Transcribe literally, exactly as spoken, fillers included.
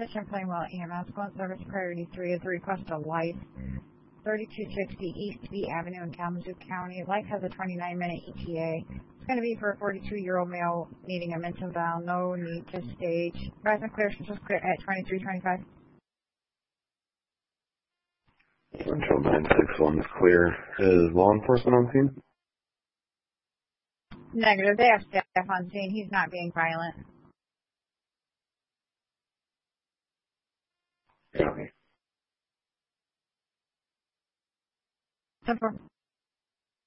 Position Plainwell E M S, Glen Service Priority three is a request of Life, thirty-two sixty East V Avenue in Kalamazoo County. Life has a twenty-nine minute E T A. It's going to be for a forty-two-year-old male needing a mental valve. No need to stage. Rise and clear, just clear at twenty-three twenty-five. Central nine six one is clear. Is law enforcement on scene? Negative. They have staff on scene. He's not being violent. Copy. Simple.